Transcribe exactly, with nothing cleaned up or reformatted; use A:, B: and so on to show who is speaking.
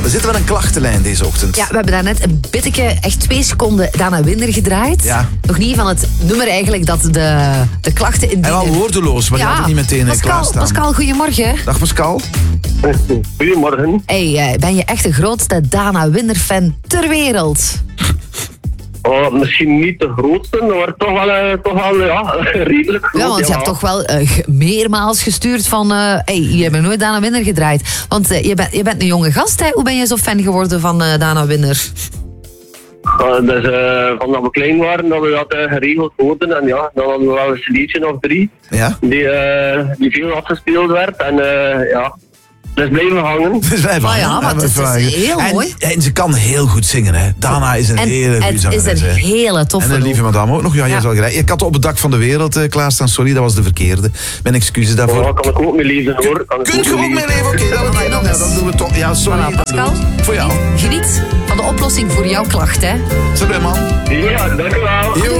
A: We zitten met een klachtenlijn deze ochtend.
B: Ja, we hebben daarnet een bitteke, echt twee seconden, Dana Winder gedraaid.
A: Ja.
B: Nog niet van het nummer eigenlijk dat de, de klachten
A: En
B: indienen.
A: wel woordeloos, maar die had ik niet meteen
B: Pascal,
A: klaarstaan.
B: Pascal, goedemorgen.
A: Dag Pascal.
C: Goedemorgen.
B: Hey, ben je echt de grootste Dana Winder-fan ter wereld?
C: Oh, misschien niet de grootste, maar toch wel, uh, toch wel ja, redelijk groot.
B: Ja, want je
C: ja.
B: hebt toch wel uh, meermaals gestuurd van... Uh, hey, je hebt nog nooit Dana Winder gedraaid. Want uh, je, bent, je bent een jonge gast, hè? Hoe ben je zo fan geworden van uh, Dana Winder?
C: Uh, dus uh, van dat we klein waren, dat we dat uh, geregeld hoorden. En ja, dan hadden we wel een cd'tje of drie,
A: Ja?
C: die, uh, die veel afgespeeld werd. En uh, ja... Dus blijven hangen.
A: Dus wij
B: Maar ja, maar het is heel
A: en,
B: mooi.
A: En ze kan heel goed zingen, hè. Dana is een
B: En
A: hele goede
B: het is
A: zangeres,
B: een
A: hè.
B: hele toffe
A: En een lieve
B: rol.
A: madame ook nog. Ja, jij
B: Ja.
A: is wel gelijk. Ik had op het dak van de wereld uh, klaarstaan. Sorry, dat was de verkeerde. Mijn excuses daarvoor.
C: Oh, kan ik ook mee lezen hoor. Kan ik
A: Kunt je ook mee
C: lezen.
A: leven? Oké, dan,
B: Amai,
A: dan,
B: nog eens.
A: dan doen we toch. Ja, sorry.
B: Voilà, Pascal,
A: Dan doen we- Voor jou.
B: Geniet van de oplossing voor jouw klacht, hè.
A: Zeg maar, man.
C: Ja, dank u wel.
A: Yo.